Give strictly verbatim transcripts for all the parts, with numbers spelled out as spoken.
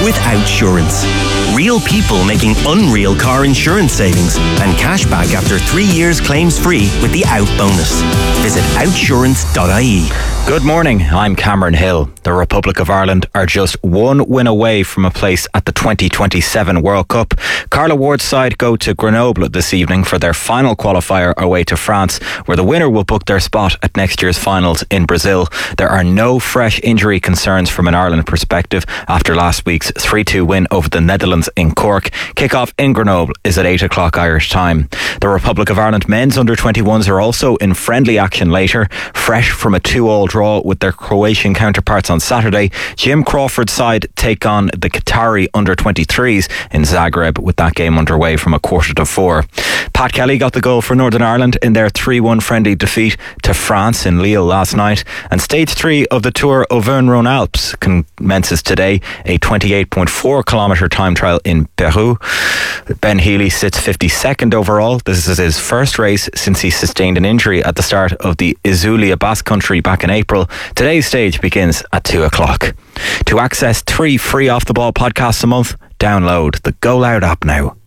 with Outsurance. Real people making unreal car insurance savings and cash back after three years claims free with the Out bonus. Visit outsurance dot I E. Good morning, I'm Cameron Hill. The Republic of Ireland are just one win away from a place at the twenty twenty-seven World Cup. Carla Ward's side go to Grenoble this evening for their final qualifier away to France, where the winner will book their spot at next year's finals in Brazil. There are no fresh injury concerns from an Ireland perspective after last week's three two win over the Netherlands in Cork. Kick-off in Grenoble is at eight o'clock Irish time. The Republic of Ireland men's under twenty-ones are also in friendly action later, fresh from a two all draw with their Croatian counterparts on Saturday. Jim Crawford's side take on the Qatari under twenty-threes in Zagreb, with that game underway from a quarter to four. Pat Kelly got the goal for Northern Ireland in their three one friendly defeat to France in Lille last night. And stage three of the Tour Auvergne-Rhône-Alpes commences today, a twenty-eight point four kilometre time trial in Peru. Ben Healy sits fifty-second overall. This is his first race since he sustained an injury at the start of the Izulia Basque Country back in April. Today's stage begins at two o'clock. To access three free Off the Ball podcasts a month, download the Go Loud app now.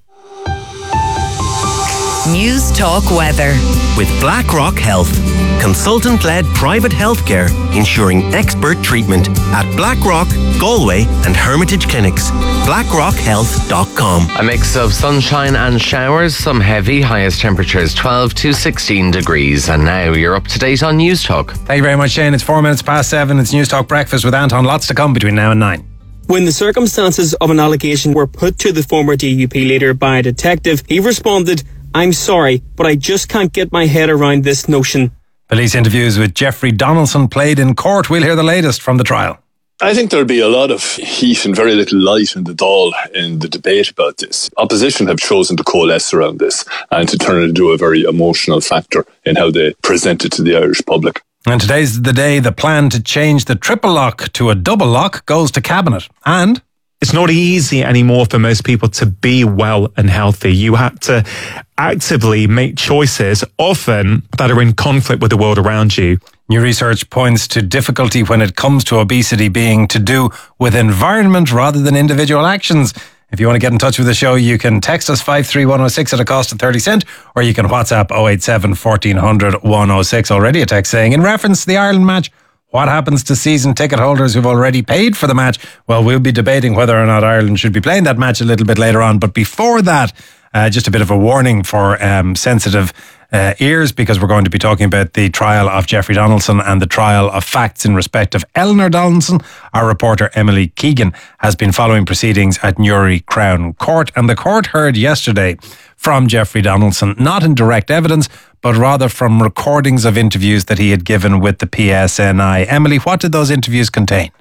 News Talk Weather with BlackRock Health, consultant-led private healthcare ensuring expert treatment at BlackRock, Galway and Hermitage Clinics. blackrock health dot com. A mix of sunshine and showers, some heavy, highest temperatures twelve to sixteen degrees. And now you're up to date on News Talk. Thank you very much, Shane. It's four minutes past seven. It's News Talk Breakfast with Anton. Lots to come between now and nine. When the circumstances of an allegation were put to the former D U P leader by a detective, he responded, "I'm sorry, but I just can't get my head around this notion." Police interviews with Jeffrey Donaldson played in court. We'll hear the latest from the trial. I think there'll be a lot of heat and very little light in the Dáil in the debate about this. Opposition have chosen to coalesce around this and to turn it into a very emotional factor in how they present it to the Irish public. And today's the day the plan to change the triple lock to a double lock goes to Cabinet. And it's not easy anymore for most people to be well and healthy. You have to actively make choices, often that are in conflict with the world around you. New research points to difficulty when it comes to obesity being to do with environment rather than individual actions. If you want to get in touch with the show, you can text us five three one oh six at a cost of thirty cent, or you can WhatsApp oh eight seven, fourteen hundred, one oh six. Already a text saying, in reference to the Ireland match, what happens to season ticket holders who've already paid for the match? Well, we'll be debating whether or not Ireland should be playing that match a little bit later on. But before that, uh, just a bit of a warning for um, sensitive uh, ears, because we're going to be talking about the trial of Jeffrey Donaldson and the trial of facts in respect of Eleanor Donaldson. Our reporter Emily Keegan has been following proceedings at Newry Crown Court, and the court heard yesterday from Jeffrey Donaldson, not in direct evidence, but rather from recordings of interviews that he had given with the P S N I. Emily, what did those interviews contain?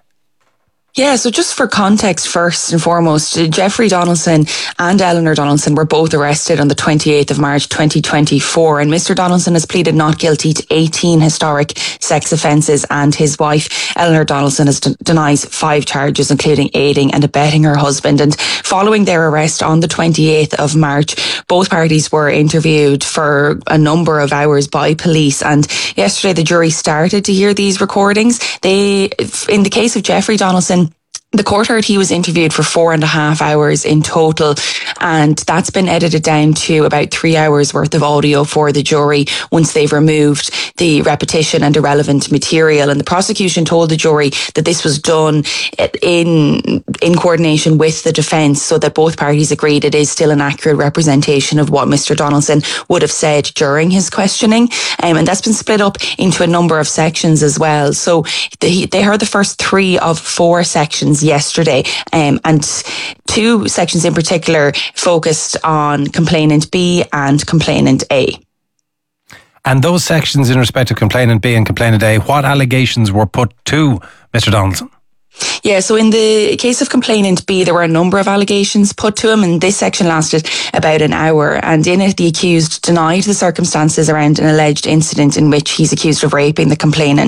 Yeah, so just for context, first and foremost, Jeffrey Donaldson and Eleanor Donaldson were both arrested on the twenty-eighth of March twenty twenty-four, and Mister Donaldson has pleaded not guilty to eighteen historic sex offences, and his wife, Eleanor Donaldson, has d- denies five charges, including aiding and abetting her husband. And following their arrest on the twenty-eighth of March, both parties were interviewed for a number of hours by police, and yesterday the jury started to hear these recordings. They, in the case of Jeffrey Donaldson, the court heard he was interviewed for four and a half hours in total, and that's been edited down to about three hours worth of audio for the jury once they've removed the repetition and irrelevant material. And the prosecution told the jury that this was done in in coordination with the defence, so that both parties agreed it is still an accurate representation of what Mister Donaldson would have said during his questioning. Um, and that's been split up into a number of sections as well. So they, they heard the first three of four sections yesterday, um, and two sections in particular focused on complainant B and complainant A. And those sections in respect of complainant B and complainant A, what allegations were put to Mister Donaldson? Yeah, so in the case of complainant B, there were a number of allegations put to him, and this section lasted about an hour. And in it, the accused denied the circumstances around an alleged incident in which he's accused of raping the complainant.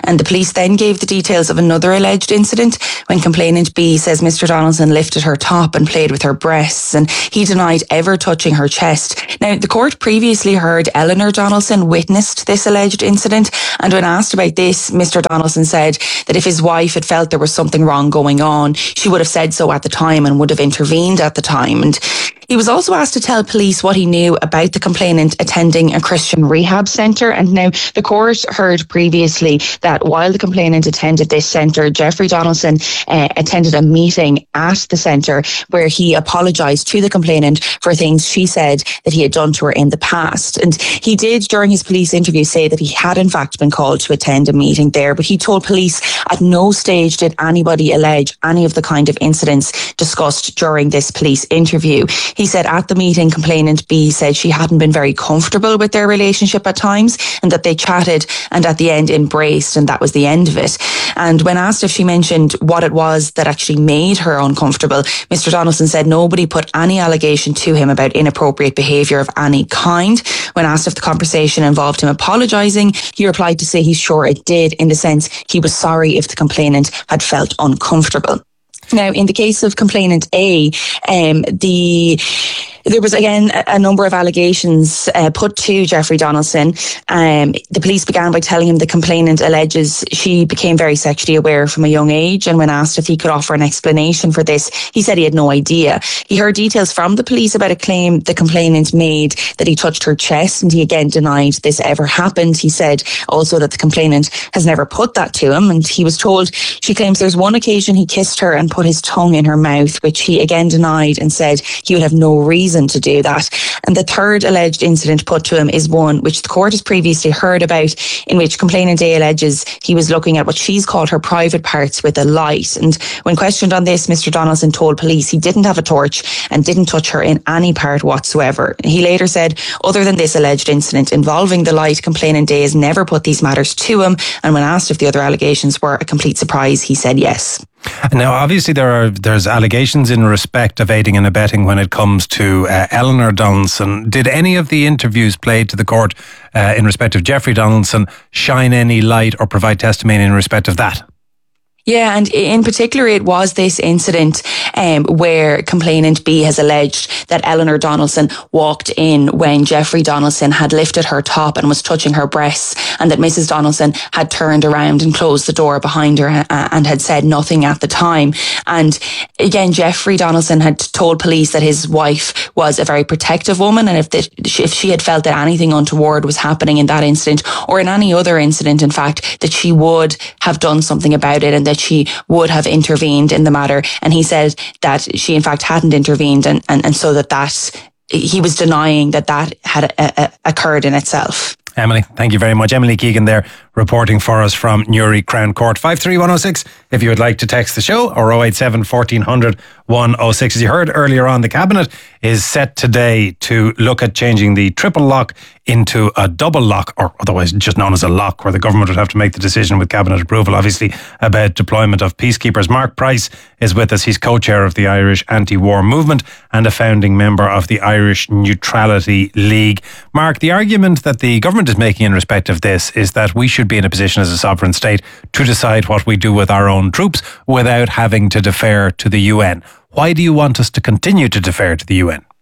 And the police then gave the details of another alleged incident when complainant B says Mister Donaldson lifted her top and played with her breasts, and he denied ever touching her chest. Now, the court previously heard Eleanor Donaldson witnessed this alleged incident, and when asked about this, Mister Donaldson said that if his wife had felt there was something wrong going on, she would have said so at the time and would have intervened at the time. And he was also asked to tell police what he knew about the complainant attending a Christian rehab centre. And now the court heard previously that while the complainant attended this centre, Jeffrey Donaldson uh, attended a meeting at the centre where he apologised to the complainant for things she said that he had done to her in the past. And he did, during his police interview, say that he had in fact been called to attend a meeting there, but he told police at no stage did anybody allege any of the kind of incidents discussed during this police interview. He said at the meeting, complainant B said she hadn't been very comfortable with their relationship at times and that they chatted and at the end embraced, and that was the end of it. And when asked if she mentioned what it was that actually made her uncomfortable, Mister Donaldson said nobody put any allegation to him about inappropriate behaviour of any kind. When asked if the conversation involved him apologising, he replied to say he's sure it did, in the sense he was sorry if the complainant had felt uncomfortable. Now, in the case of complainant A, um, the there was again a, a number of allegations uh, put to Jeffrey Donaldson. Um, the police began by telling him the complainant alleges she became very sexually aware from a young age, and when asked if he could offer an explanation for this, he said he had no idea. He heard details from the police about a claim the complainant made that he touched her chest, and he again denied this ever happened. He said also that the complainant has never put that to him, and he was told she claims there's one occasion he kissed her and put his tongue in her mouth, which he again denied and said he would have no reason to do that. And the third alleged incident put to him is one which the court has previously heard about, in which complainant A alleges he was looking at what she's called her private parts with a light. And when questioned on this, Mister Donaldson told police he didn't have a torch and didn't touch her in any part whatsoever. He later said, other than this alleged incident involving the light, complainant A has never put these matters to him. And when asked if the other allegations were a complete surprise, he said yes. Now, obviously, there are there's allegations in respect of aiding and abetting when it comes to uh, Eleanor Donaldson. Did any of the interviews played to the court uh, in respect of Jeffrey Donaldson shine any light or provide testimony in respect of that? Yeah, and in particular, it was this incident um, where complainant B has alleged that Eleanor Donaldson walked in when Jeffrey Donaldson had lifted her top and was touching her breasts, and that Missus Donaldson had turned around and closed the door behind her uh, and had said nothing at the time. And again, Jeffrey Donaldson had told police that his wife was a very protective woman, and if, the, if she had felt that anything untoward was happening in that incident or in any other incident, in fact, that she would have done something about it and that she would have intervened in the matter. And he said that she in fact hadn't intervened, and, and, and so that that he was denying that that had a, a, occurred in itself. Emily, thank you very much. Emily Keegan there, reporting for us from Newry Crown Court. five three one oh six if you would like to text the show, or oh eight seven, fourteen hundred, one oh six. As you heard earlier on, the Cabinet is set today to look at changing the triple lock into a double lock, or otherwise just known as a lock, where the government would have to make the decision with Cabinet approval, obviously, about deployment of peacekeepers. Mark Price is with us. He's co-chair of the Irish Anti-War Movement and a founding member of the Irish Neutrality League. Mark, the argument that the government is making in respect of this is that we should be in a position as a sovereign state to decide what we do with our own troops without having to defer to the U N. Why do you want us to continue to defer to the U N?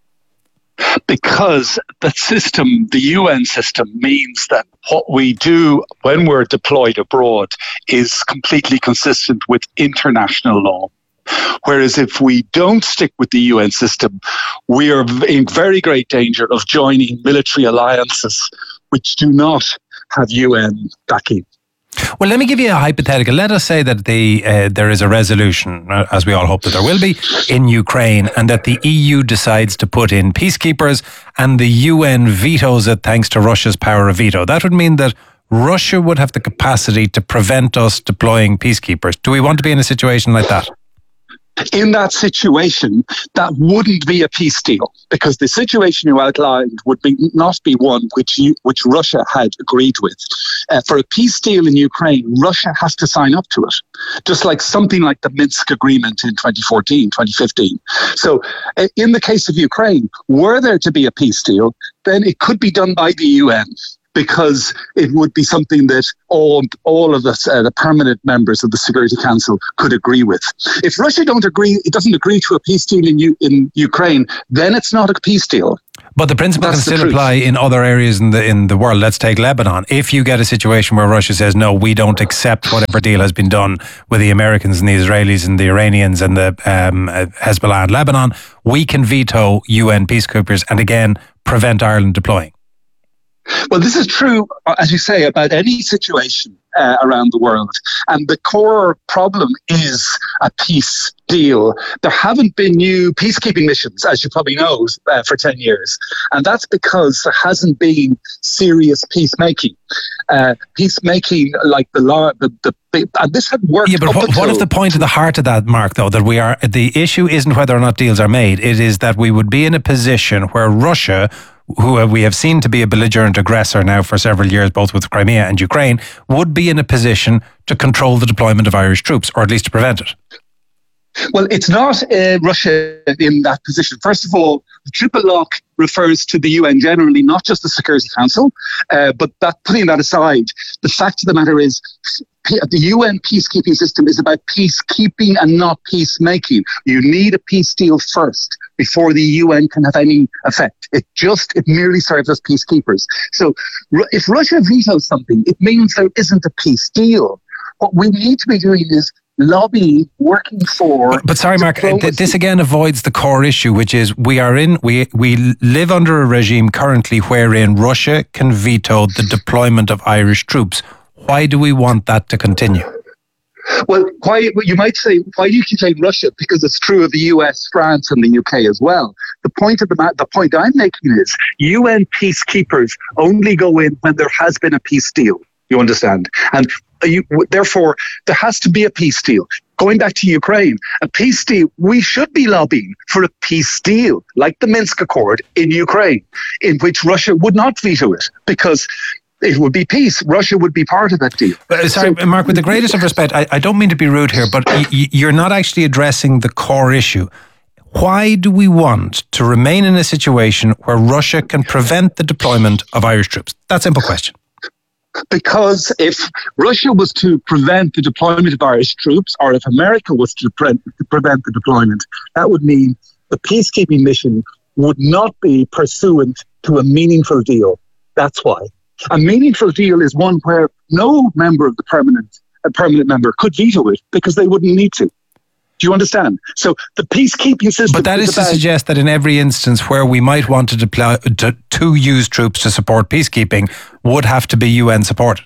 Because the system, the U N system, means that what we do when we're deployed abroad is completely consistent with international law. Whereas if we don't stick with the U N system, we are in very great danger of joining military alliances which do not have U N backing. Well, let me give you a hypothetical. Let us say that the uh, there is a resolution, uh, as we all hope that there will be, in Ukraine, and that the E U decides to put in peacekeepers and the U N vetoes it thanks to Russia's power of veto. That would mean that Russia would have the capacity to prevent us deploying peacekeepers. Do we want to be in a situation like that? In that situation, that wouldn't be a peace deal, because the situation you outlined would be not be one which you, which Russia had agreed with. Uh, for a peace deal in Ukraine, Russia has to sign up to it, just like something like the Minsk Agreement in twenty fourteen, twenty fifteen. So uh, in the case of Ukraine, were there to be a peace deal, then it could be done by the U N. because it would be something that all all of us, uh, the permanent members of the Security Council, could agree with. If Russia don't agree, it doesn't agree to a peace deal in U- in Ukraine, then it's not a peace deal. But the principle That's can the still truth. apply in other areas in the in the world. Let's take Lebanon. If you get a situation where Russia says, no, we don't accept whatever deal has been done with the Americans and the Israelis and the Iranians and the um, uh, Hezbollah in Lebanon, we can veto U N peacekeepers and again prevent Ireland deploying. Well, this is true, as you say, about any situation uh, around the world. And the core problem is a peace deal. There haven't been new peacekeeping missions, as you probably know, uh, for ten years. And that's because there hasn't been serious peacemaking. Uh, peacemaking like the law, the, the, the, and this had worked. Yeah, but what, what if the point of the heart of that, Mark, though, that we are, the issue isn't whether or not deals are made. It is that we would be in a position where Russia, who we have seen to be a belligerent aggressor now for several years, both with Crimea and Ukraine, would be in a position to control the deployment of Irish troops, or at least to prevent it. Well, it's not uh, Russia in that position. First of all, the triple lock refers to the U N generally, not just the Security Council. Uh, but that, putting that aside, the fact of the matter is the U N peacekeeping system is about peacekeeping and not peacemaking. You need a peace deal first before the U N can have any effect. It just, it merely serves as peacekeepers. So if Russia vetoes something, it means there isn't a peace deal. What we need to be doing is lobbying, working for. But, but sorry, Mark, th- this again avoids the core issue, which is we are in, we we live under a regime currently wherein Russia can veto the deployment of Irish troops. Why do we want that to continue? Well, why, you might say, why do you keep saying Russia? Because it's true of the U S, France, and the U K as well. The point of the the point I'm making is U N peacekeepers only go in when there has been a peace deal. You understand? And you, therefore, there has to be a peace deal. Going back to Ukraine, a peace deal, we should be lobbying for a peace deal, like the Minsk Accord in Ukraine, in which Russia would not veto it, because it would be peace. Russia would be part of that deal. Uh, sorry, so, Mark, with the greatest of respect, I, I don't mean to be rude here, but y- y- you're not actually addressing the core issue. Why do we want to remain in a situation where Russia can prevent the deployment of Irish troops? That simple question. Because if Russia was to prevent the deployment of Irish troops, or if America was to, pre- to prevent the deployment, that would mean the peacekeeping mission would not be pursuant to a meaningful deal. That's why. A meaningful deal is one where no member of the permanent, a permanent member could veto it because they wouldn't need to. Do you understand? So the peacekeeping system. But that is, is to about, suggest that in every instance where we might want to deploy to, to use troops to support peacekeeping would have to be U N supported.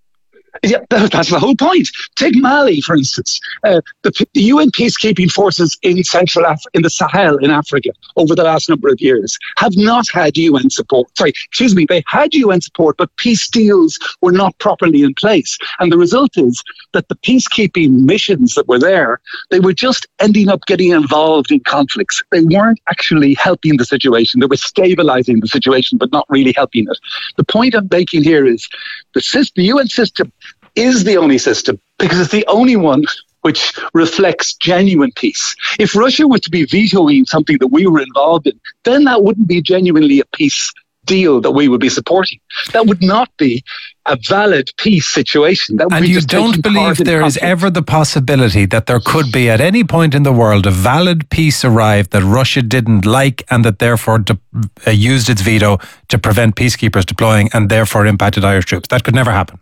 Yeah, that's the whole point. Take Mali, for instance. Uh, the, the U N peacekeeping forces in Central Af- in the Sahel in Africa over the last number of years have not had U N support. Sorry, excuse me, they had U N support, but peace deals were not properly in place. And the result is that the peacekeeping missions that were there, they were just ending up getting involved in conflicts. They weren't actually helping the situation. They were stabilizing the situation, but not really helping it. The point I'm making here is the, system, the U N system is the only system because it's the only one which reflects genuine peace. If Russia were to be vetoing something that we were involved in, then that wouldn't be genuinely a peace deal that we would be supporting. That would not be a valid peace situation. That would and be you just don't believe there is ever the possibility that there could be at any point in the world a valid peace arrived that Russia didn't like and that therefore de- uh, used its veto to prevent peacekeepers deploying and therefore impacted Irish troops? That could never happen.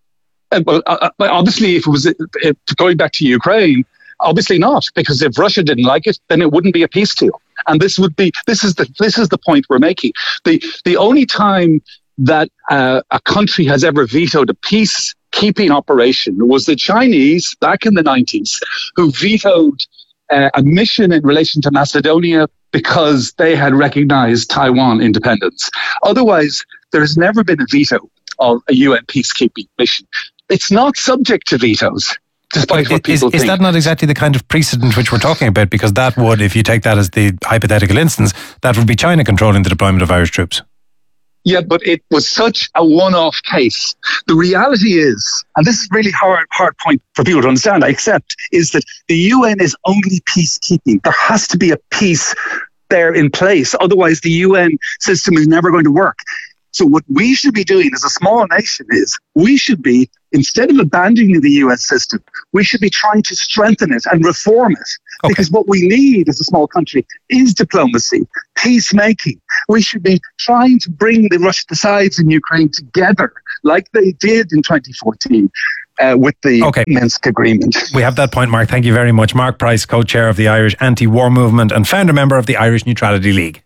Uh, well, uh, obviously, if it was if, going back to Ukraine, obviously not, because if Russia didn't like it, then it wouldn't be a peace deal. And this would be this is the this is the point we're making. The the only time that uh, a country has ever vetoed a peacekeeping operation was the Chinese back in the nineties, who vetoed uh, a mission in relation to Macedonia because they had recognized Taiwan independence. Otherwise, there has never been a veto of a U N peacekeeping mission. It's not subject to vetoes, despite what people is, think. Is that not exactly the kind of precedent which we're talking about? Because that would, if you take that as the hypothetical instance, that would be China controlling the deployment of Irish troops. Yeah, but it was such a one-off case. The reality is, and this is really hard, hard point for people to understand, I accept, is that the U N is only peacekeeping. There has to be a peace there in place. Otherwise, the U N system is never going to work. So what we should be doing as a small nation is we should be, instead of abandoning the U N system, we should be trying to strengthen it and reform it. Okay. Because what we need as a small country is diplomacy, peacemaking. We should be trying to bring the Russian the sides in Ukraine together, like they did in twenty fourteen. Uh, with the okay. Minsk agreement. We have that point, Mark. Thank you very much. Mark Price, co-chair of the Irish Anti-War Movement and founder member of the Irish Neutrality League.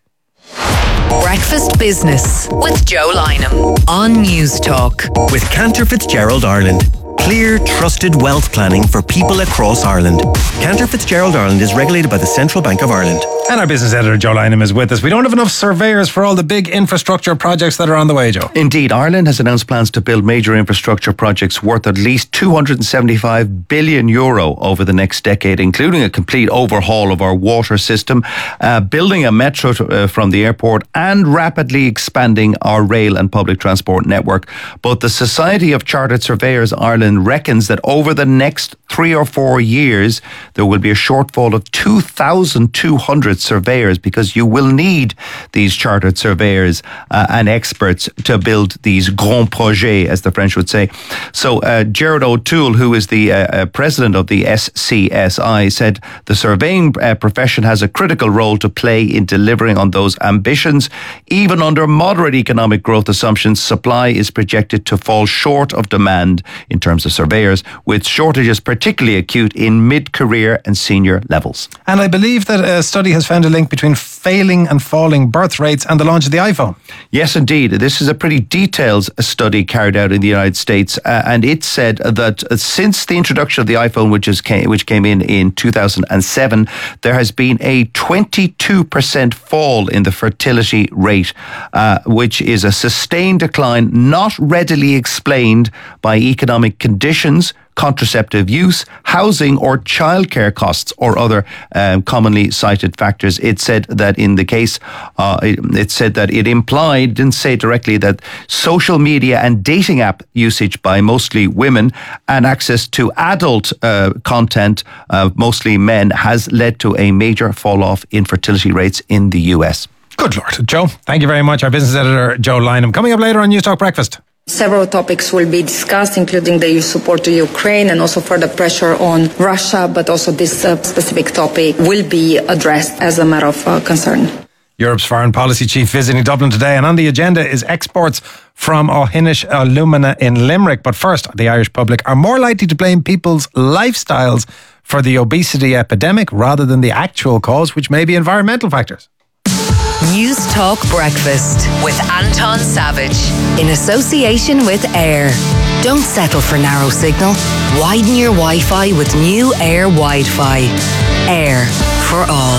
Breakfast Business with Joe Lynham on News Talk. With Cantor Fitzgerald Ireland. Clear, trusted wealth planning for people across Ireland. Cantor Fitzgerald Ireland is regulated by the Central Bank of Ireland. And our business editor, Joe Lynham, is with us. We don't have enough surveyors for all the big infrastructure projects that are on the way, Joe. Indeed, Ireland has announced plans to build major infrastructure projects worth at least two hundred seventy-five billion euro over the next decade, including a complete overhaul of our water system, uh, building a metro to, uh, from the airport, and rapidly expanding our rail and public transport network. But the Society of Chartered Surveyors Ireland reckons that over the next three or four years, there will be a shortfall of two thousand two hundred surveyors, because you will need these chartered surveyors uh, and experts to build these grands projets, as the French would say. So uh, Gerard O'Toole, who is the uh, uh, president of the S C S I, said the surveying uh, profession has a critical role to play in delivering on those ambitions. Even under moderate economic growth assumptions, supply is projected to fall short of demand in terms of surveyors, with shortages particularly acute in mid-career and senior levels. And I believe that a study has found a link between failing and falling birth rates and the launch of the iPhone. Yes, indeed. This is a pretty detailed study carried out in the United States, uh, and it said that since the introduction of the iPhone, which is came, which came in in two thousand seven, there has been a twenty-two percent fall in the fertility rate, uh, which is a sustained decline not readily explained by economic conditions, contraceptive use, housing or childcare costs or other um, commonly cited factors. It said that in the case, uh, it, it said that it implied, didn't say directly, that social media and dating app usage by mostly women and access to adult uh, content, uh, mostly men, has led to a major fall off in fertility rates in the U S. Good Lord. Joe, thank you very much. Our business editor, Joe Lynham. Coming up later on News Talk Breakfast. Several topics will be discussed, including the E U support to Ukraine and also further pressure on Russia, but also this uh, specific topic will be addressed as a matter of uh, concern. Europe's foreign policy chief visiting Dublin today, and on the agenda is exports from O'Hinish Alumina in Limerick. But first, the Irish public are more likely to blame people's lifestyles for the obesity epidemic rather than the actual cause, which may be environmental factors. News Talk Breakfast with Anton Savage in association with Air. Don't settle for narrow signal. Widen your Wi-Fi with new Air Wi-Fi. Air for all.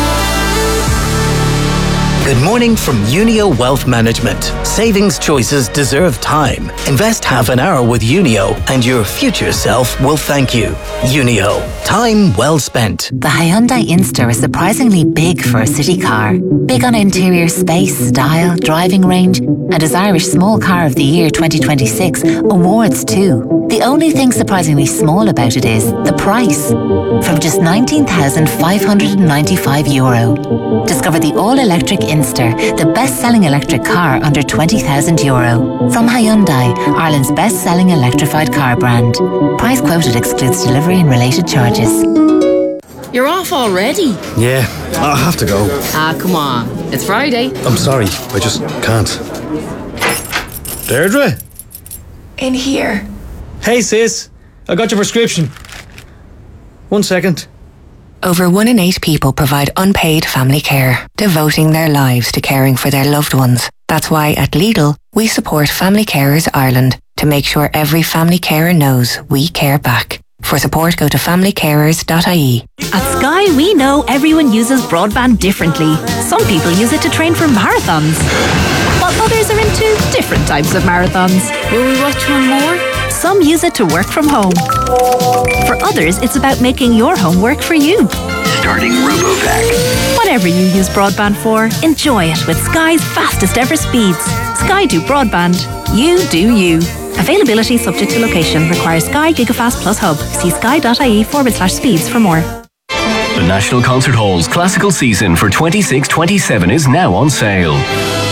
Good morning from Unio Wealth Management. Savings choices deserve time. Invest half an hour with Unio and your future self will thank you. Unio. Time well spent. The Hyundai Inster is surprisingly big for a city car. Big on interior space, style, driving range, and as Irish Small Car of the Year twenty twenty-six awards too. The only thing surprisingly small about it is the price. From just nineteen thousand five hundred ninety-five euro. Discover the all-electric Inster, the best-selling electric car under twenty thousand euro. From Hyundai, Ireland's best-selling electrified car brand. Price quoted excludes delivery and related charges. You're off already? Yeah, I have to go. Ah, come on. It's Friday. I'm sorry, I just can't. Deirdre? In here. Hey sis, I got your prescription. One second. Over one in eight people provide unpaid family care, devoting their lives to caring for their loved ones. That's why at Lidl, we support Family Carers Ireland to make sure every family carer knows we care back. For support, go to family carers dot I E. At Sky, we know everyone uses broadband differently. Some people use it to train for marathons, while others are into different types of marathons. Will we watch one more? Some use it to work from home. For others, it's about making your home work for you. Starting RoboVac. Whatever you use broadband for, enjoy it with Sky's fastest ever speeds. Sky do broadband. You do you. Availability subject to location. Requires Sky Gigafast Plus Hub. See sky.ie forward slash speeds for more. The National Concert Hall's classical season for twenty-six twenty-seven is now on sale.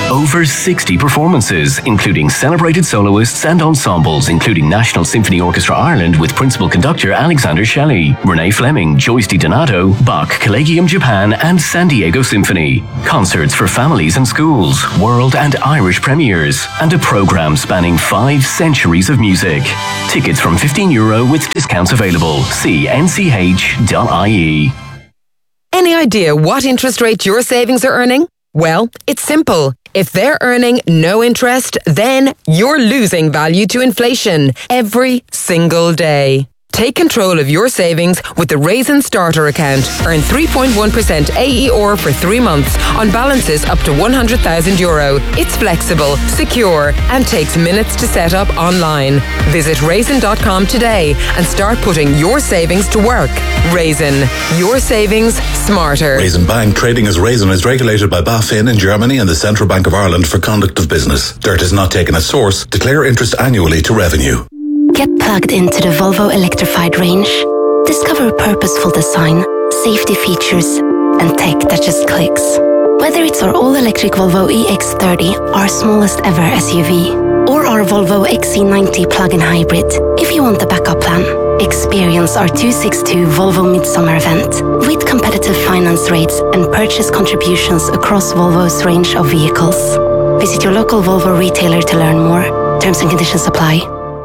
Over sixty performances, including celebrated soloists and ensembles, including National Symphony Orchestra Ireland with principal conductor Alexander Shelley, Renee Fleming, Joyce DiDonato, Bach Collegium Japan and San Diego Symphony. Concerts for families and schools, world and Irish premieres, and a programme spanning five centuries of music. Tickets from fifteen euro with discounts available. See n c h dot i e. Any idea what interest rate your savings are earning? Well, it's simple. If they're earning no interest, then you're losing value to inflation every single day. Take control of your savings with the Raisin Starter account. Earn three point one percent A E R for three months on balances up to one hundred thousand euro. It's flexible, secure, and takes minutes to set up online. Visit raisin dot com today and start putting your savings to work. Raisin, your savings smarter. Raisin Bank, trading as Raisin, is regulated by BaFin in Germany and the Central Bank of Ireland for conduct of business. Dirt is not taken as source. Declare interest annually to revenue. Get plugged into the Volvo electrified range. Discover purposeful design, safety features, and tech that just clicks. Whether it's our all-electric Volvo E X thirty, our smallest ever S U V, or our Volvo X C ninety plug-in hybrid, if you want the backup plan, experience our two sixty-two Volvo Midsummer event with competitive finance rates and purchase contributions across Volvo's range of vehicles. Visit your local Volvo retailer to learn more. Terms and conditions apply.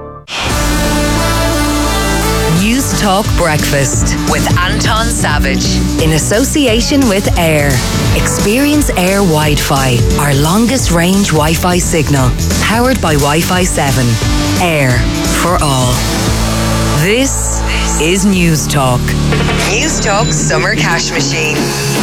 News Talk Breakfast with Anton Savage in association with Air. Experience Air Wi-Fi, our longest range Wi-Fi signal, powered by Wi-Fi seven. Air for all. This is News Talk. News Talk Summer Cash Machine.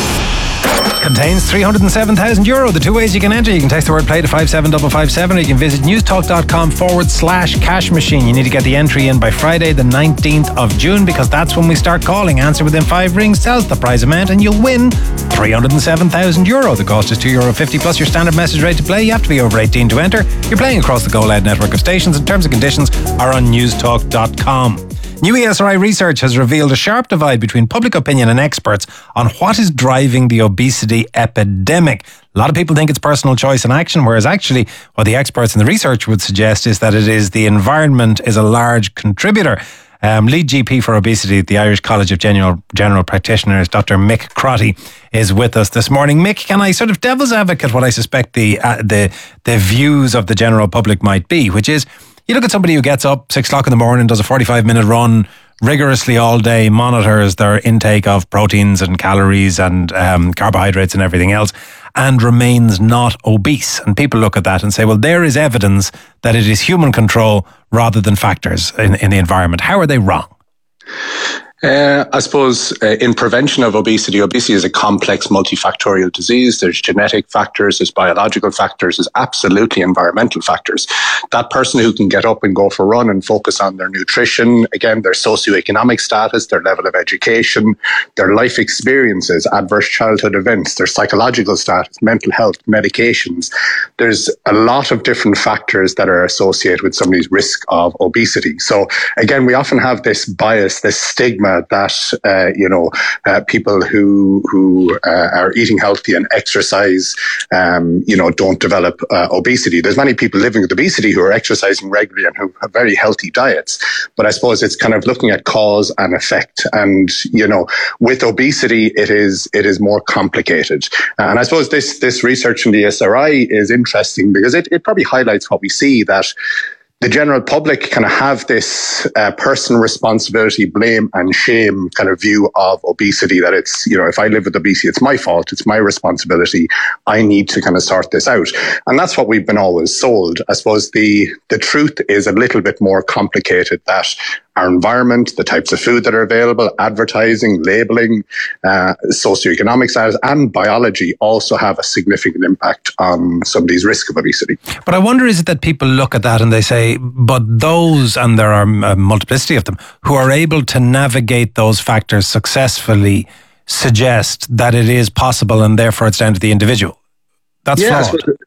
Contains three hundred seven thousand euro. The two ways you can enter: you can text the word play to five seven five five seven, or you can visit newstalk.com forward slash cash machine. You need to get the entry in by Friday the nineteenth of June, because that's when we start calling. Answer within five rings, tells the prize amount, and you'll win three hundred seven thousand euro. The cost is two euro fifty plus your standard message rate to play. You have to be over eighteen to enter. You're playing across the Go Loud network of stations, and terms and conditions are on newstalk dot com. New E S R I research has revealed a sharp divide between public opinion and experts on what is driving the obesity epidemic. A lot of people think it's personal choice and action, whereas actually what the experts in the research would suggest is that it is the environment is a large contributor. Um, lead G P for obesity at the Irish College of General, General Practitioners, Doctor Mick Crotty, is with us this morning. Mick, can I sort of devil's advocate what I suspect the uh, the the views of the general public might be, which is, you look at somebody who gets up six o'clock in the morning, does a forty-five minute run rigorously all day, monitors their intake of proteins and calories and um, carbohydrates and everything else, and remains not obese. And people look at that and say, well, there is evidence that it is human control rather than factors in, in the environment. How are they wrong? Uh, I suppose uh, in prevention of obesity, obesity is a complex multifactorial disease. There's genetic factors, there's biological factors, there's absolutely environmental factors. That person who can get up and go for a run and focus on their nutrition, again, their socioeconomic status, their level of education, their life experiences, adverse childhood events, their psychological status, mental health, medications. There's a lot of different factors that are associated with somebody's risk of obesity. So again, we often have this bias, this stigma that uh, you know uh, people who who uh, are eating healthy and exercise, um, you know, don't develop uh, obesity. There's many people living with obesity who are exercising regularly and who have very healthy diets. But I suppose it's kind of looking at cause and effect. And you know, with obesity, it is it is more complicated. And I suppose this this research in the E S R I is interesting because it it probably highlights what we see, that the general public kind of have this uh, personal responsibility, blame and shame kind of view of obesity, that it's, you know, if I live with obesity, it's my fault, it's my responsibility, I need to kind of sort this out. And that's what we've been always sold. I suppose the, the truth is a little bit more complicated, that our environment, the types of food that are available, advertising, labeling, uh, socioeconomic status and biology also have a significant impact on somebody's risk of obesity. But I wonder, is it that people look at that and they say, but those, and there are a multiplicity of them, who are able to navigate those factors successfully suggest that it is possible and therefore it's down to the individual? That's yeah, flawed.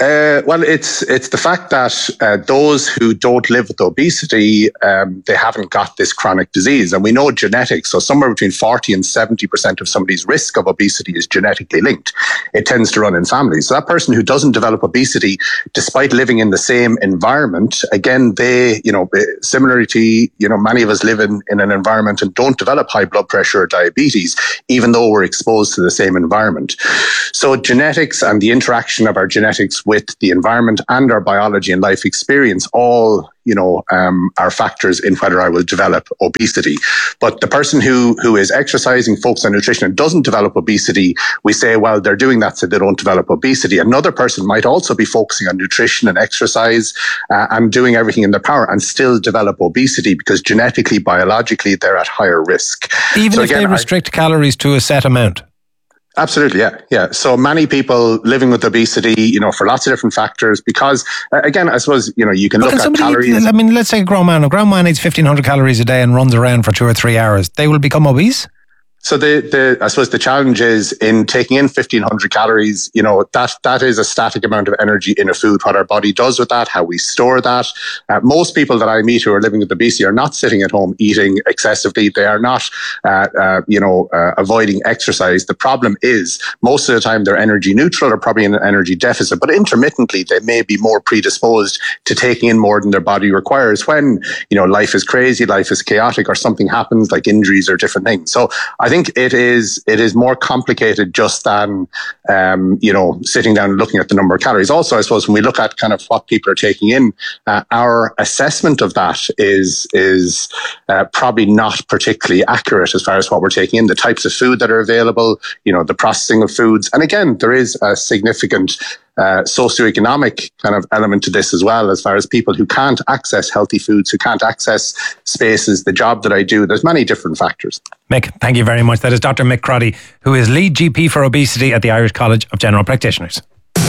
Uh, well, it's it's the fact that uh, those who don't live with obesity, um, they haven't got this chronic disease. And we know genetics, so somewhere between forty and seventy percent of somebody's risk of obesity is genetically linked. It tends to run in families. So that person who doesn't develop obesity, despite living in the same environment, again, they, you know, similarly to, you know, many of us live in, in an environment and don't develop high blood pressure or diabetes, even though we're exposed to the same environment. So genetics and the interaction of our genetics with the environment and our biology and life experience all, you know, um, are factors in whether I will develop obesity. But the person who, who is exercising, focused on nutrition and doesn't develop obesity, we say, well, they're doing that so they don't develop obesity. Another person might also be focusing on nutrition and exercise uh, and doing everything in their power and still develop obesity because genetically, biologically, they're at higher risk. Even so if again, they restrict I, calories to a set amount? Absolutely, yeah, yeah. So many people living with obesity, you know, for lots of different factors, because uh, again, I suppose, you know, you can but look can at somebody, calories. I mean, let's say a grown man. A grown man eats fifteen hundred calories a day and runs around for two or three hours. They will become obese? So the, the, I suppose the challenge is in taking in fifteen hundred calories, you know, that, that is a static amount of energy in a food. What our body does with that, how we store that. Uh, most people that I meet who are living with obesity are not sitting at home eating excessively. They are not, uh, uh, you know, uh, avoiding exercise. The problem is most of the time they're energy neutral or probably in an energy deficit, but intermittently they may be more predisposed to taking in more than their body requires when, you know, life is crazy, life is chaotic or something happens like injuries or different things. So I I think it is it is more complicated just than um, you know, sitting down and looking at the number of calories. Also, I suppose when we look at kind of what people are taking in, uh, our assessment of that is is uh, probably not particularly accurate as far as what we're taking in, the types of food that are available, you know, the processing of foods, and again, there is a significant Uh, socioeconomic kind of element to this as well, as far as people who can't access healthy foods, who can't access spaces, the job that I do. There's many different factors. Mick, thank you very much. That is Doctor Mick Crotty, who is lead G P for obesity at the Irish College of General Practitioners.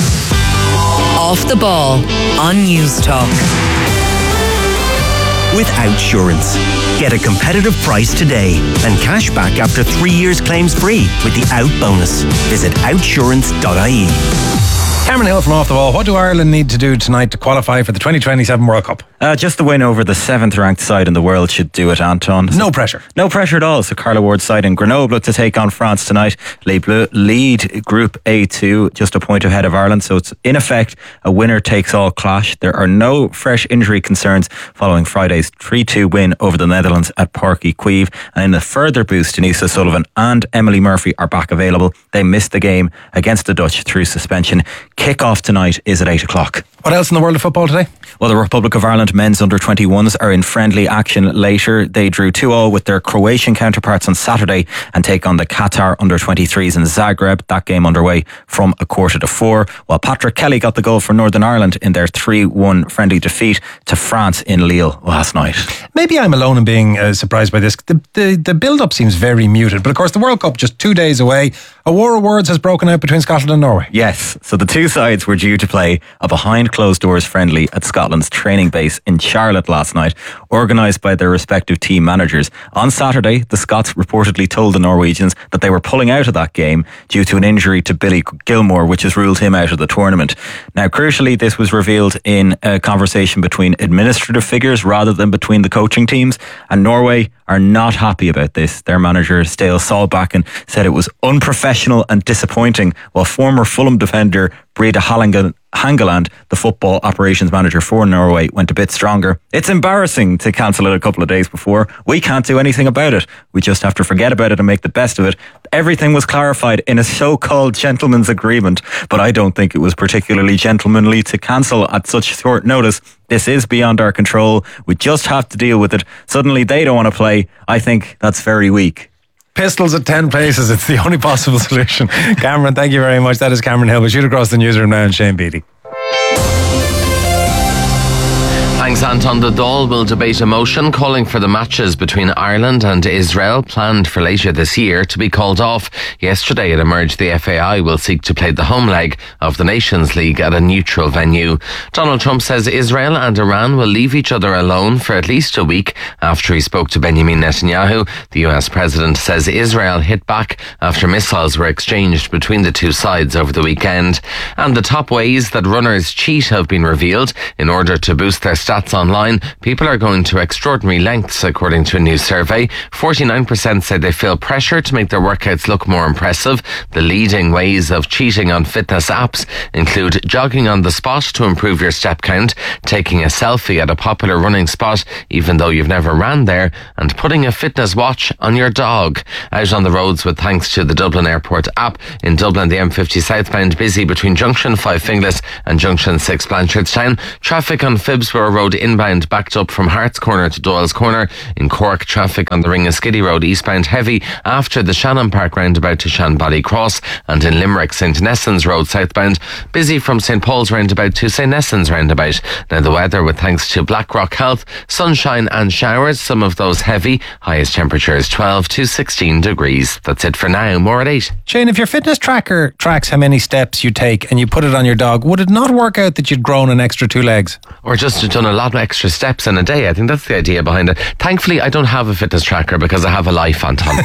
Off the ball on News Talk. With Outsurance. Get a competitive price today and cash back after three years claims free with the Out bonus. Visit outsurance dot I E. Cameron Hill from Off the Ball. What do Ireland need to do tonight to qualify for the twenty twenty-seven World Cup? Uh, just the win over the seventh ranked side in the world should do it, Anton. No pressure. No pressure at all. So Carla Ward's side in Grenoble to take on France tonight. Les Bleus lead Group A two, just a point ahead of Ireland. So it's in effect a winner takes all clash. There are no fresh injury concerns following Friday's three two win over the Netherlands at Páirc Uí Chaoimh. And in a further boost, Denise O'Sullivan and Emily Murphy are back available. They missed the game against the Dutch through suspension. Kick-off tonight is at eight o'clock. What else in the world of football today? Well, the Republic of Ireland men's under twenty-ones are in friendly action later. They drew two all with their Croatian counterparts on Saturday and take on the Qatar under twenty-threes in Zagreb. That game underway from a quarter to four, while Patrick Kelly got the goal for Northern Ireland in their three one friendly defeat to France in Lille last night. Maybe I'm alone in being uh, surprised by this. The, the, the build-up seems very muted, but of course the World Cup just two days away. A war of words has broken out between Scotland and Norway. Yes, so the two sides were due to play a behind closed doors friendly at Scotland's training base in Charlotte last night, organised by their respective team managers. On Saturday, the Scots reportedly told the Norwegians that they were pulling out of that game due to an injury to Billy Gilmore, which has ruled him out of the tournament. Now, crucially, this was revealed in a conversation between administrative figures rather than between the coaching teams, and Norway are not happy about this. Their manager, Stale Solbakken, said it was unprofessional and disappointing, while former Fulham defender Breda Hangeland, the football operations manager for Norway, went a bit stronger. It's embarrassing to cancel it a couple of days before. We can't do anything about it. We just have to forget about it and make the best of it. Everything was clarified in a so-called gentleman's agreement, but I don't think it was particularly gentlemanly to cancel at such short notice. This is beyond our control. We just have to deal with it. Suddenly they don't want to play. I think that's very weak. Pistols at ten places. It's the only possible solution. Cameron, thank you very much. That is Cameron Hill. We'll shoot across the newsroom now and Shane Beatty. Thanks morning's Anton the Dáil will debate a motion calling for the matches between Ireland and Israel planned for later this year to be called off. Yesterday it emerged the F A I will seek to play the home leg of the Nations League at a neutral venue. Donald Trump says Israel and Iran will leave each other alone for at least a week after he spoke to Benjamin Netanyahu. The U S president says Israel hit back after missiles were exchanged between the two sides over the weekend. And the top ways that runners cheat have been revealed. In order to boost their stats online, people are going to extraordinary lengths, according to a new survey. forty-nine percent say they feel pressure to make their workouts look more impressive. The leading ways of cheating on fitness apps include jogging on the spot to improve your step count, taking a selfie at a popular running spot even though you've never ran there, and putting a fitness watch on your dog. Out on the roads with thanks to the Dublin Airport app. In Dublin, the M fifty southbound busy between Junction five Finglas and Junction six Blanchardstown. Traffic on Phibsborough Road inbound backed up from Hart's Corner to Doyle's Corner. In Cork, traffic on the Ringaskiddy Road eastbound heavy after the Shannon Park roundabout to Shanbally Cross. And in Limerick, Saint Nessans Road southbound busy from Saint Paul's roundabout to Saint Nessans roundabout. Now the weather with thanks to Blackrock Health, sunshine and showers, some of those heavy. Highest temperatures twelve to sixteen degrees. That's it for now. More at eight. Shane, if your fitness tracker tracks how many steps you take and you put it on your dog, would it not work out that you'd grown an extra two legs? Or just done a lot of extra steps in a day? I think that's the idea behind it. Thankfully, I don't have a fitness tracker because I have a life, Anton.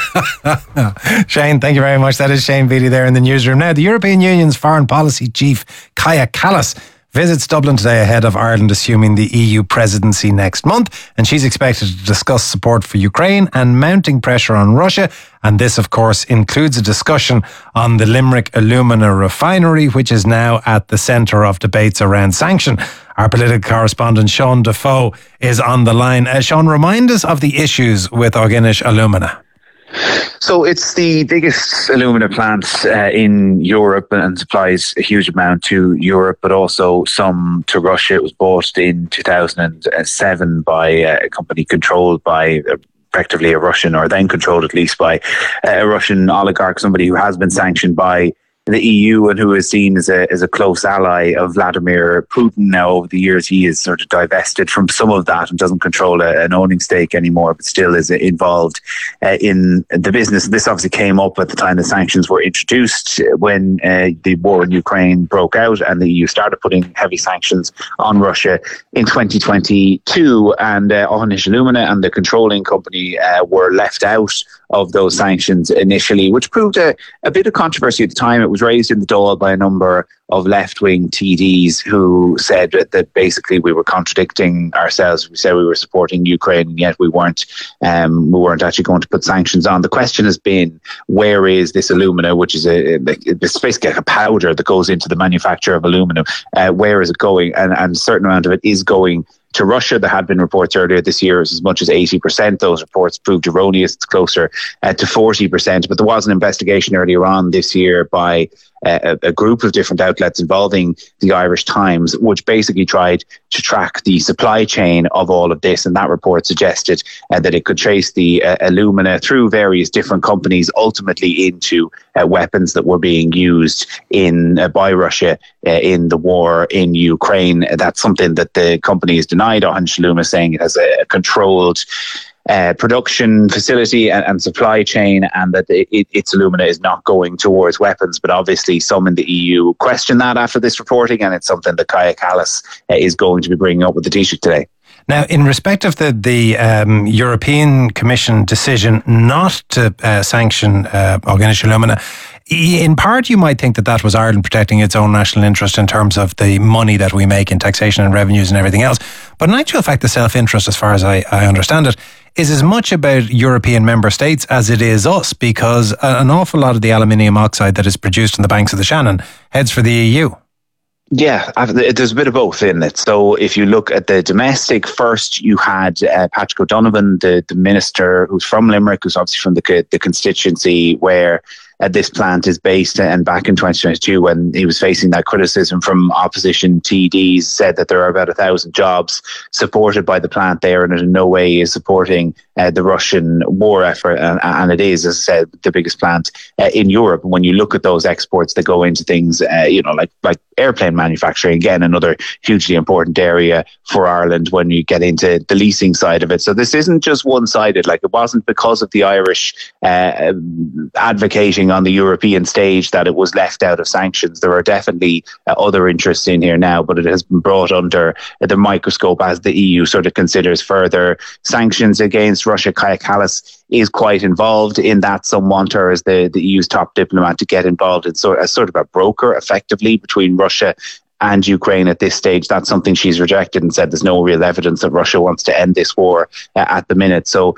Shane, thank you very much. That is Shane Beattie there in the newsroom. Now, the European Union's foreign policy chief, Kaja Kallas, visits Dublin today ahead of Ireland assuming the E U presidency next month, and she's expected to discuss support for Ukraine and mounting pressure on Russia. And this, of course, includes a discussion on the Limerick alumina refinery, which is now at the centre of debates around sanction. Our political correspondent Sean Defoe is on the line. Uh, Sean, remind us of the issues with Orginish Alumina. So it's the biggest alumina plant uh, in Europe and supplies a huge amount to Europe, but also some to Russia. It was bought in two thousand seven by a company controlled by effectively a Russian, or then controlled at least by a Russian oligarch, somebody who has been sanctioned by the E U and who is seen as a as a close ally of Vladimir Putin. Now, over the years, he is sort of divested from some of that and doesn't control a, an owning stake anymore, but still is involved uh, in the business. This obviously came up at the time the sanctions were introduced, when uh, the war in Ukraine broke out and the E U started putting heavy sanctions on Russia in twenty twenty-two. And uh, Orginish Alumina and the controlling company uh, were left out of those sanctions initially, which proved a, a bit of controversy at the time. It was raised in the Dáil by a number of left-wing T Ds who said that, that basically we were contradicting ourselves. We said we were supporting Ukraine, and yet we weren't. Um, we weren't actually going to put sanctions on. The question has been, where is this alumina, which is a it's basically like a powder that goes into the manufacture of aluminum? Uh, where is it going? And, and a certain amount of it is going to Russia. There had been reports earlier this year as much as eighty percent. Those reports proved erroneous. It's closer uh, to forty percent. But there was an investigation earlier on this year by uh, a, a group of different outlets involving the Irish Times, which basically tried to track the supply chain of all of this. And that report suggested uh, that it could trace the uh, alumina through various different companies, ultimately into uh, weapons that were being used in uh, by Russia uh, in the war in Ukraine. That's something that the company has denied. Orginish Alumina saying it has a controlled Uh, production facility and, and supply chain, and that it, it, its alumina is not going towards weapons. But obviously some in the E U question that after this reporting, and it's something that Kaja Kallas uh, is going to be bringing up with the Taoiseach today. Now, in respect of the, the um, European Commission decision not to uh, sanction uh, Orginish Alumina, in part, you might think that that was Ireland protecting its own national interest in terms of the money that we make in taxation and revenues and everything else. But in actual fact, the self-interest, as far as I, I understand it, is as much about European member states as it is us, because an awful lot of the aluminium oxide that is produced on the banks of the Shannon heads for the E U. Yeah, there's a bit of both in it. So if you look at the domestic first, you had uh, Patrick O'Donovan, the, the minister who's from Limerick, who's obviously from the the constituency where uh, this plant is based. And back in twenty twenty-two, when he was facing that criticism from opposition T Ds, said that there are about a thousand jobs supported by the plant there, and it in no way is supporting uh, the Russian war effort. And, and it is, as I said, the biggest plant uh, in Europe. And when you look at those exports that go into things, uh, you know, like like airplane manufacturing, again, another hugely important area for Ireland when you get into the leasing side of it. So this isn't just one-sided. Like, it wasn't because of the Irish uh, advocating on the European stage that it was left out of sanctions. There are definitely uh, other interests in here now, but it has been brought under the microscope as the E U sort of considers further sanctions against Russia. Kaja Kallas is quite involved in that. Some want her as the, the E U's top diplomat to get involved in sort, as sort of a broker, effectively, between Russia and Ukraine at this stage. That's something she's rejected and said there's no real evidence that Russia wants to end this war uh, at the minute. So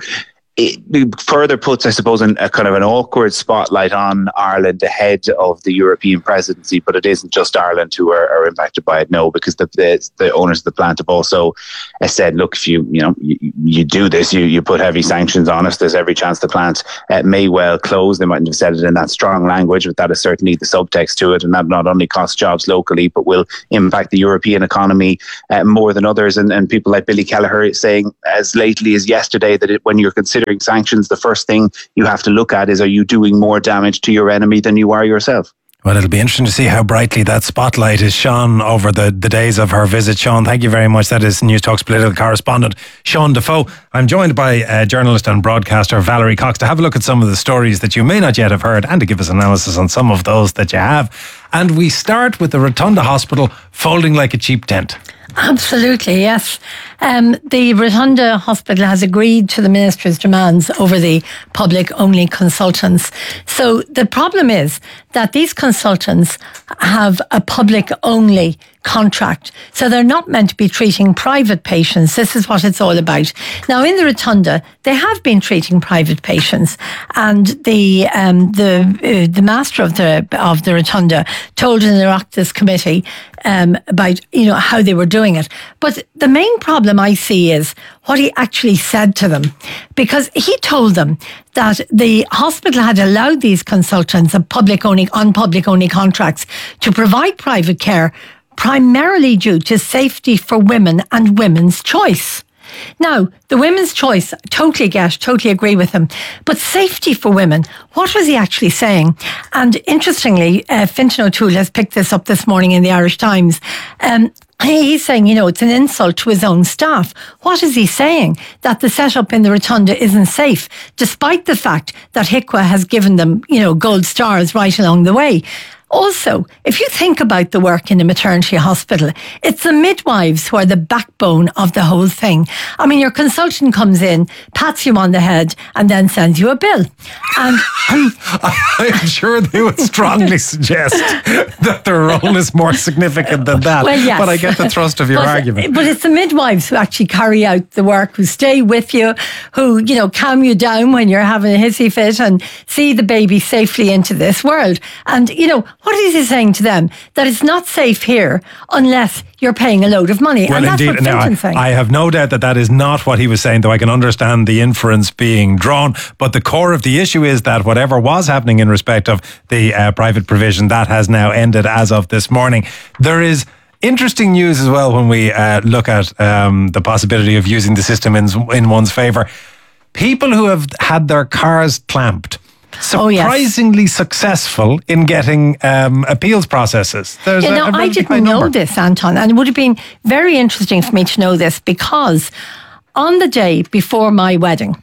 it further puts, I suppose, in a kind of an awkward spotlight on Ireland ahead of the European presidency. But it isn't just Ireland who are, are impacted by it, no, because the, the the owners of the plant have also uh, said, look, if you you know you, you do this, you you put heavy sanctions on us, there's every chance the plant uh, may well close. They mightn't have said it in that strong language, but that is certainly the subtext to it, and that not only costs jobs locally, but will impact the European economy uh, more than others. And, and people like Billy Kelleher saying as lately as yesterday that it, when you're considering sanctions, the first thing you have to look at is, are you doing more damage to your enemy than you are yourself? Well, it'll be interesting to see how brightly that spotlight is shone over the, the days of her visit. Sean, thank you very much. That is News Talk's political correspondent, Sean Defoe. I'm joined by uh, journalist and broadcaster Valerie Cox to have a look at some of the stories that you may not yet have heard and to give us analysis on some of those that you have. And we start with the Rotunda Hospital folding like a cheap tent. Absolutely, yes. Um, the Rotunda Hospital has agreed to the Ministry's demands over the public-only consultants. So the problem is that these consultants have a public-only contract. So they're not meant to be treating private patients. This is what it's all about. Now, in the Rotunda, they have been treating private patients, and the um, the uh, the master of the of the Rotunda told an Oireachtas committee um, about you know how they were doing it. But the main problem I see is what he actually said to them, because he told them that the hospital had allowed these consultants of public only on public only contracts to provide private care primarily due to safety for women and women's choice. Now, the women's choice, totally get, totally agree with him. But safety for women, what was he actually saying? And interestingly, uh, Fintan O'Toole has picked this up this morning in the Irish Times. Um, He's saying, you know, it's an insult to his own staff. What is he saying? That the setup in the Rotunda isn't safe, despite the fact that H I C W A has given them, you know, gold stars right along the way. Also, if you think about the work in a maternity hospital, it's the midwives who are the backbone of the whole thing. I mean, your consultant comes in, pats you on the head, and then sends you a bill. And um, I'm sure they would strongly suggest that their role is more significant than that. Well, yes. But I get the thrust of your but, argument. But it's the midwives who actually carry out the work, who stay with you, who, you know, calm you down when you're having a hissy fit and see the baby safely into this world. And, you know, what is he saying to them? That it's not safe here unless you're paying a load of money. Well, and that's indeed. what Now, Fintan's saying. I have no doubt that that is not what he was saying, though I can understand the inference being drawn. But the core of the issue is that whatever was happening in respect of the uh, private provision, that has now ended as of this morning. There is interesting news as well when we uh, look at um, the possibility of using the system in, in one's favour. People who have had their cars clamped, surprisingly oh, yes. successful in getting um, appeals processes. There's you a, know, a I didn't know number. this, Anton, and it would have been very interesting for me to know this, because on the day before my wedding,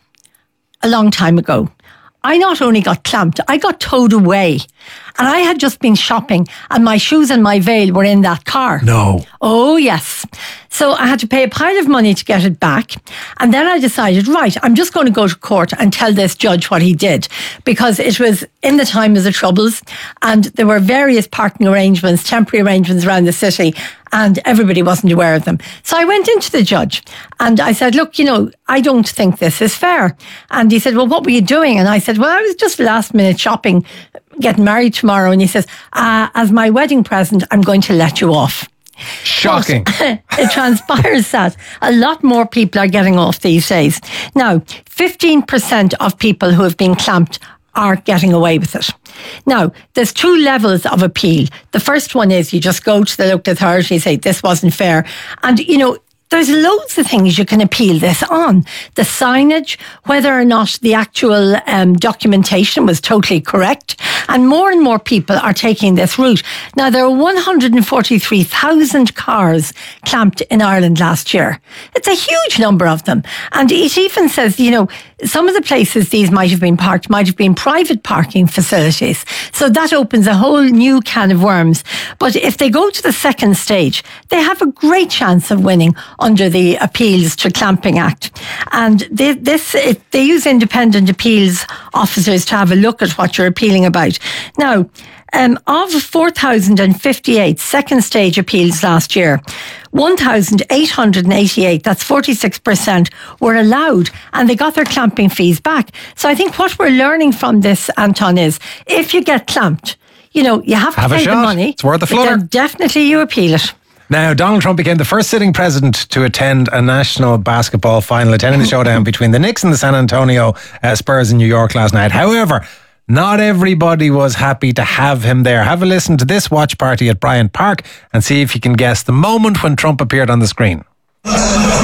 a long time ago, I not only got clamped, I got towed away. And I had just been shopping and my shoes and my veil were in that car. No. Oh, yes. So I had to pay a pile of money to get it back. And then I decided, right, I'm just going to go to court and tell this judge what he did. Because it was in the time of the Troubles and there were various parking arrangements, temporary arrangements around the city, and everybody wasn't aware of them. So I went into the judge and I said, look, you know, I don't think this is fair. And he said, well, what were you doing? And I said, well, I was just last minute shopping, getting married tomorrow. And he says, uh, as my wedding present, I'm going to let you off. Shocking. But it transpires that a lot more people are getting off these days. Now, fifteen percent of people who have been clamped are getting away with it. Now, there's two levels of appeal. The first one is you just go to the local authority and say, this wasn't fair. And, you know, there's loads of things you can appeal this on. The signage, whether or not the actual um, documentation was totally correct. And more and more people are taking this route. Now, there were one hundred forty-three thousand cars clamped in Ireland last year. It's a huge number of them. And it even says, you know, some of the places these might have been parked might have been private parking facilities. So that opens a whole new can of worms. But if they go to the second stage, they have a great chance of winning under the Appeals to Clamping Act. And they, this, it, they use independent appeals officers to have a look at what you're appealing about. Now, um, of four thousand fifty-eight second stage appeals last year, one thousand eight hundred eighty-eight, that's forty-six percent, were allowed and they got their clamping fees back. So I think what we're learning from this, Anton, is if you get clamped, you know, you have to have pay the money. It's worth the flutter. Then definitely you appeal it. Now, Donald Trump became the first sitting president to attend a national basketball final, attending the showdown between the Knicks and the San Antonio uh, Spurs in New York last night. However, not everybody was happy to have him there. Have a listen to this watch party at Bryant Park and see if you can guess the moment when Trump appeared on the screen.